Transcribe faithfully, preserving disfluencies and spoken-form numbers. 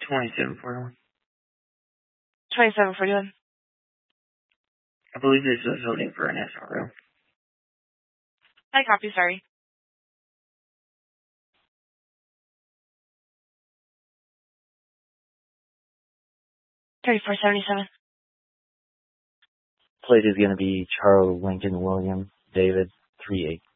twenty-seven forty-one. twenty-seven forty-one. I believe this is voting for an S R O. I copy, sorry. thirty-four seventy-seven. Plate is going to be Charles Lincoln William David three eight.